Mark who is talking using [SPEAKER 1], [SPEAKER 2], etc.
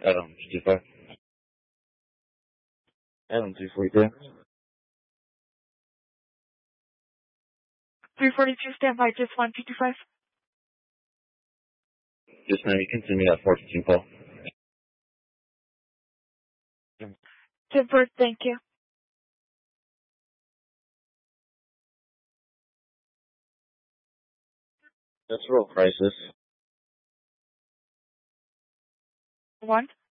[SPEAKER 1] Adam 55. Adam 342.
[SPEAKER 2] 342, stand by, just 155.
[SPEAKER 1] Yes, ma'am, you can send me that 415 call.
[SPEAKER 2] Tempered, thank you.
[SPEAKER 1] That's real crisis.
[SPEAKER 2] 1.